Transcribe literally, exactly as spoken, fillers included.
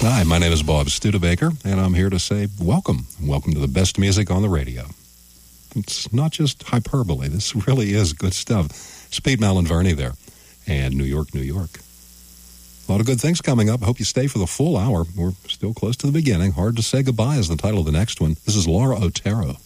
Hi, my name is Bob Studebaker, and I'm here to say welcome. Welcome to the best music on the radio. It's not just hyperbole. This really is good stuff. Speed Malinverni there, and New York, New York. A lot of good things coming up. I hope you stay for the full hour. We're still close to the beginning. Hard to Say Goodbye is the title of the next one. This is Laura Otero.